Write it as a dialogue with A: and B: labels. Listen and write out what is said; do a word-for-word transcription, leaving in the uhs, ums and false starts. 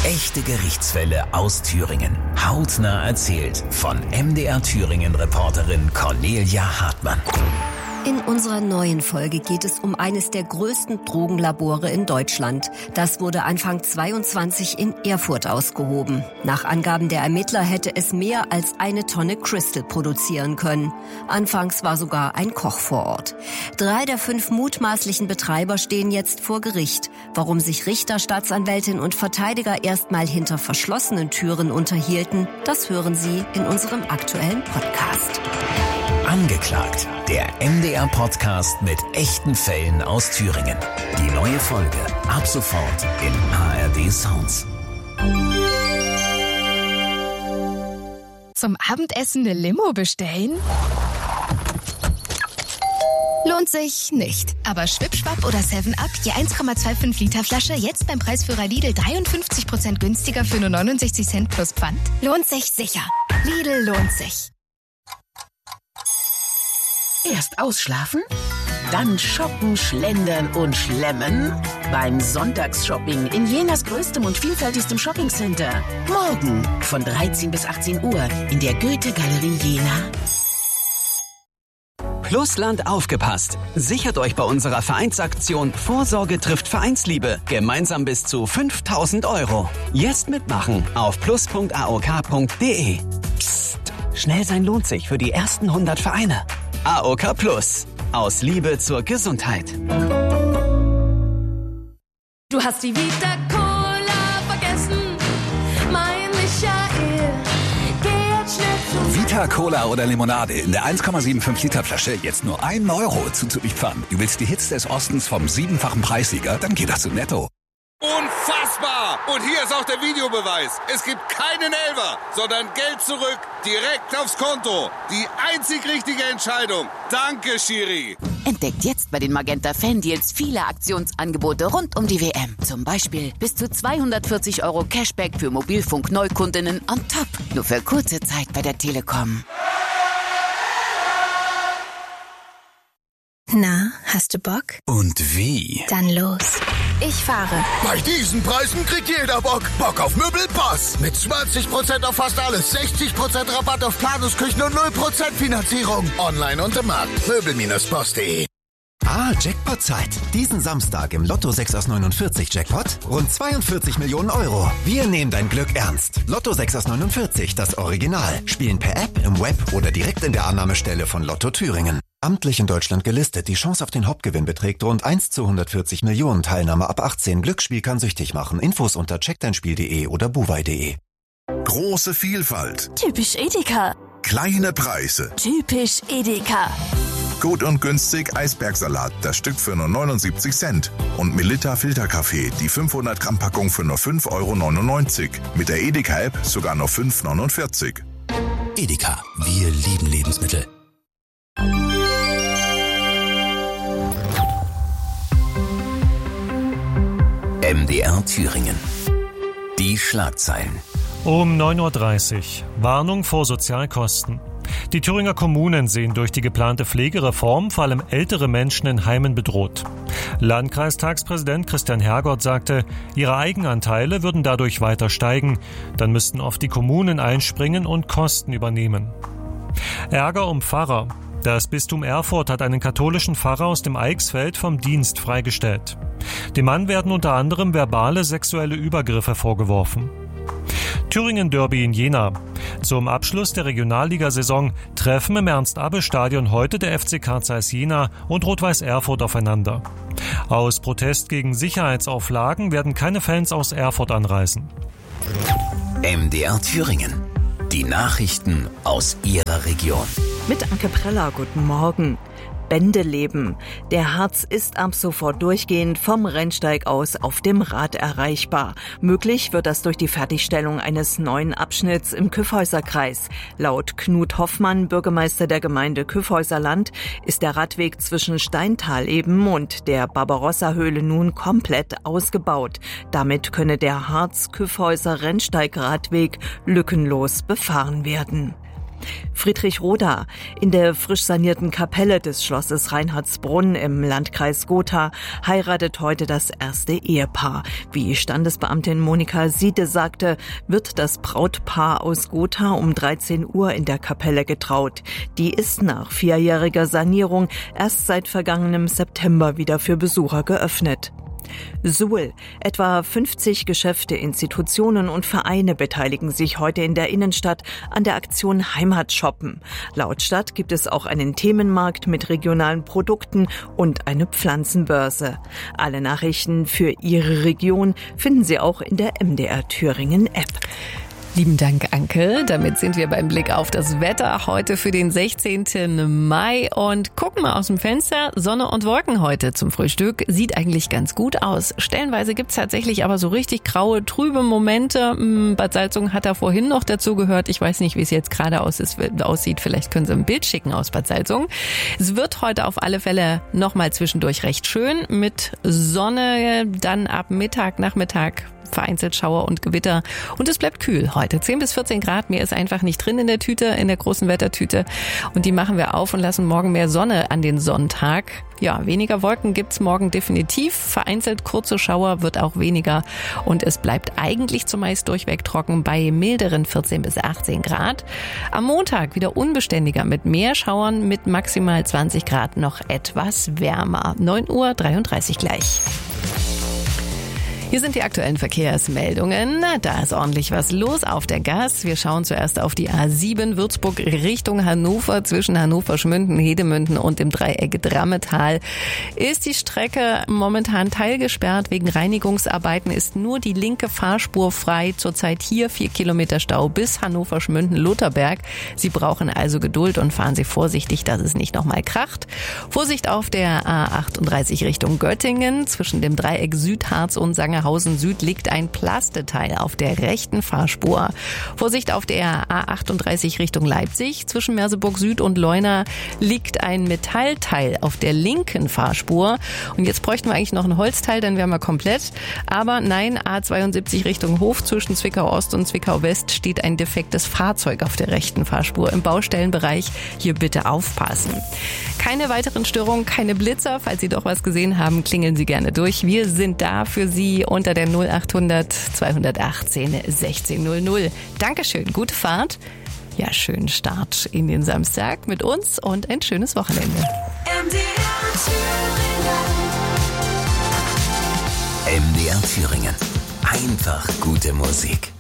A: Echte Gerichtsfälle aus Thüringen. Hautnah erzählt von M D R Thüringen-Reporterin Cornelia Hartmann.
B: In unserer neuen Folge geht es um eines der größten Drogenlabore in Deutschland. Das wurde Anfang zweiundzwanzig in Erfurt ausgehoben. Nach Angaben der Ermittler hätte es mehr als eine Tonne Crystal produzieren können. Anfangs war sogar ein Koch vor Ort. Drei der fünf mutmaßlichen Betreiber stehen jetzt vor Gericht. Warum sich Richter, Staatsanwältin und Verteidiger erstmal hinter verschlossenen Türen unterhielten, das hören Sie in unserem aktuellen Podcast.
A: Angeklagt, der M D R-Podcast mit echten Fällen aus Thüringen. Die neue Folge ab sofort in A R D Sounds.
C: Zum Abendessen eine Limo bestellen? Lohnt sich nicht. Aber Schwipschwapp oder seven up, je eins Komma fünfundzwanzig Liter Flasche, jetzt beim Preisführer Lidl dreiundfünfzig Prozent günstiger für nur neunundsechzig Cent plus Pfand? Lohnt sich sicher. Lidl lohnt sich.
D: Erst ausschlafen, dann shoppen, schlendern und schlemmen. Beim Sonntagsshopping in Jenas größtem und vielfältigstem Shoppingcenter. Morgen von dreizehn bis achtzehn Uhr in der Goethe-Galerie Jena.
E: Plusland aufgepasst. Sichert euch bei unserer Vereinsaktion Vorsorge trifft Vereinsliebe gemeinsam bis zu fünftausend Euro. Jetzt mitmachen auf plus punkt a o k punkt d e. Psst, schnell sein lohnt sich für die ersten hundert Vereine. A O K Plus. Aus Liebe zur Gesundheit.
F: Du hast die Vita Cola vergessen, mein Michael. Geh jetzt schnell zu
G: Vita Cola oder Limonade in der eins Komma fünfundsiebzig Liter Flasche jetzt nur ein Euro zuzüglich Pfand. Du willst die Hits des Ostens vom siebenfachen Preissieger? Dann geht das zu Netto.
H: Unfassbar! Und hier ist auch der Videobeweis. Es gibt keinen Elfer, sondern Geld zurück, direkt aufs Konto. Die einzig richtige Entscheidung. Danke, Schiri.
D: Entdeckt jetzt bei den Magenta Fan-Deals viele Aktionsangebote rund um die W M. Zum Beispiel bis zu zweihundertvierzig Euro Cashback für Mobilfunk-Neukundinnen on top. Nur für kurze Zeit bei der Telekom.
I: Na, hast du Bock?
G: Und wie?
I: Dann los. Ich fahre.
J: Bei diesen Preisen kriegt jeder Bock. Bock auf Möbelpass. Mit zwanzig Prozent auf fast alles, sechzig Prozent Rabatt auf Planungsküchen und null Prozent Finanzierung. Online und im Markt. Möbel Bindestrich post punkt de.
K: Ah, Jackpot-Zeit. Diesen Samstag im Lotto sechs aus neunundvierzig Jackpot rund zweiundvierzig Millionen Euro. Wir nehmen dein Glück ernst. Lotto sechs aus neunundvierzig, das Original. Spielen per App, im Web oder direkt in der Annahmestelle von Lotto Thüringen. Amtlich in Deutschland gelistet. Die Chance auf den Hauptgewinn beträgt rund eins zu hundertvierzig Millionen. Teilnahme ab achtzehn. Glücksspiel kann süchtig machen. Infos unter check dein spiel punkt de oder buwei punkt de.
L: Große Vielfalt.
I: Typisch Edeka.
L: Kleine Preise.
I: Typisch Edeka.
L: Gut und günstig Eisbergsalat, das Stück für nur neunundsiebzig Cent. Und Melitta Filterkaffee, die fünfhundert Gramm Packung für nur fünf Euro neunundneunzig. Mit der Edeka-App sogar nur fünf Euro neunundvierzig.
A: Edeka, wir lieben Lebensmittel. M D R Thüringen. Die Schlagzeilen.
M: Um neun Uhr dreißig. Warnung vor Sozialkosten. Die Thüringer Kommunen sehen durch die geplante Pflegereform vor allem ältere Menschen in Heimen bedroht. Landkreistagspräsident Christian Hergott sagte, ihre Eigenanteile würden dadurch weiter steigen. Dann müssten oft die Kommunen einspringen und Kosten übernehmen. Ärger um Pfarrer. Das Bistum Erfurt hat einen katholischen Pfarrer aus dem Eichsfeld vom Dienst freigestellt. Dem Mann werden unter anderem verbale sexuelle Übergriffe vorgeworfen. Thüringen-Derby in Jena. Zum Abschluss der Regionalligasaison treffen im Ernst-Abbe-Stadion heute der F C Carl Zeiss Jena und Rot-Weiß Erfurt aufeinander. Aus Protest gegen Sicherheitsauflagen werden keine Fans aus Erfurt anreisen.
A: M D R Thüringen. Die Nachrichten aus Ihrer Region.
N: Mit Anke Preller, guten Morgen. Bändeleben. Der Harz ist ab sofort durchgehend vom Rennsteig aus auf dem Rad erreichbar. Möglich wird das durch die Fertigstellung eines neuen Abschnitts im Kyffhäuserkreis. Laut Knut Hoffmann, Bürgermeister der Gemeinde Kyffhäuserland, ist der Radweg zwischen Steintaleben und der Barbarossa-Höhle nun komplett ausgebaut. Damit könne der Harz-Kyffhäuser-Rennsteigradweg lückenlos befahren werden. Friedrich Roda. In der frisch sanierten Kapelle des Schlosses Reinhardsbrunn im Landkreis Gotha heiratet heute das erste Ehepaar. Wie Standesbeamtin Monika Siede sagte, wird das Brautpaar aus Gotha um dreizehn Uhr in der Kapelle getraut. Die ist nach vierjähriger Sanierung erst seit vergangenem September wieder für Besucher geöffnet. Suhl. Etwa fünfzig Geschäfte, Institutionen und Vereine beteiligen sich heute in der Innenstadt an der Aktion Heimatshoppen. Laut Stadt gibt es auch einen Themenmarkt mit regionalen Produkten und eine Pflanzenbörse. Alle Nachrichten für Ihre Region finden Sie auch in der M D R Thüringen App.
O: Lieben Dank, Anke. Damit sind wir beim Blick auf das Wetter heute für den sechzehnten Mai und gucken mal aus dem Fenster. Sonne und Wolken heute zum Frühstück. Sieht eigentlich ganz gut aus. Stellenweise gibt's tatsächlich aber so richtig graue, trübe Momente. Bad Salzungen hat da vorhin noch dazu gehört. Ich weiß nicht, wie es jetzt gerade aussieht. Vielleicht können Sie ein Bild schicken aus Bad Salzungen. Es wird heute auf alle Fälle nochmal zwischendurch recht schön mit Sonne, dann ab Mittag, Nachmittag vereinzelt Schauer und Gewitter. Und es bleibt kühl heute. zehn bis vierzehn Grad. Mehr ist einfach nicht drin in der Tüte, in der großen Wettertüte. Und die machen wir auf und lassen morgen mehr Sonne an den Sonntag. Ja, weniger Wolken gibt's morgen definitiv. Vereinzelt kurze Schauer wird auch weniger. Und es bleibt eigentlich zumeist durchweg trocken bei milderen vierzehn bis achtzehn Grad. Am Montag wieder unbeständiger mit mehr Schauern mit maximal zwanzig Grad, noch etwas wärmer. neun Uhr dreiunddreißig gleich. Hier sind die aktuellen Verkehrsmeldungen. Da ist ordentlich was los auf der Gas. Wir schauen zuerst auf die A sieben Würzburg Richtung Hannover. Zwischen Hannover-Schmünden, Hedemünden und dem Dreieck Drammetal ist die Strecke momentan teilgesperrt. Wegen Reinigungsarbeiten ist nur die linke Fahrspur frei. Zurzeit hier vier Kilometer Stau bis Hannover-Schmünden-Lutherberg. Sie brauchen also Geduld und fahren Sie vorsichtig, dass es nicht nochmal kracht. Vorsicht auf der A achtunddreißig Richtung Göttingen. Zwischen dem Dreieck Südharz und Sanger Hausen Süd liegt ein Plasteteil auf der rechten Fahrspur. Vorsicht auf der A achtunddreißig Richtung Leipzig. Zwischen Merseburg Süd und Leuna liegt ein Metallteil auf der linken Fahrspur. Und jetzt bräuchten wir eigentlich noch ein Holzteil, dann wären wir komplett. Aber nein, A zweiundsiebzig Richtung Hof. Zwischen Zwickau Ost und Zwickau West steht ein defektes Fahrzeug auf der rechten Fahrspur im Baustellenbereich. Hier bitte aufpassen. Keine weiteren Störungen, keine Blitzer. Falls Sie doch was gesehen haben, klingeln Sie gerne durch. Wir sind da für Sie unter der null achthundert zweihundertachtzehn sechzehn null null. Dankeschön, gute Fahrt. Ja, schönen Start in den Samstag mit uns und ein schönes Wochenende.
A: M D R Thüringen. M D R Thüringen. Einfach gute Musik.